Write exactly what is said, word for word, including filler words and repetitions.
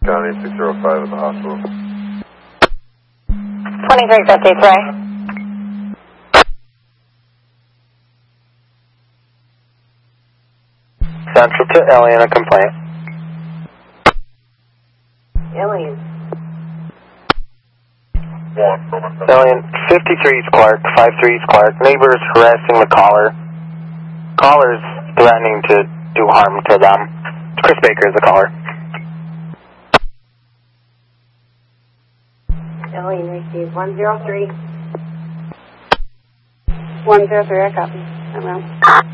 County six zero five at the hospital. twenty-three fifty-three. Central to Alien, a complaint. Alien. Alien, fifty-three East Clark, five-three East Clark. Neighbors harassing the caller. Caller's threatening to do harm to them. Chris Baker is the caller. Alien received one zero three. one zero three, I copy. I'm around.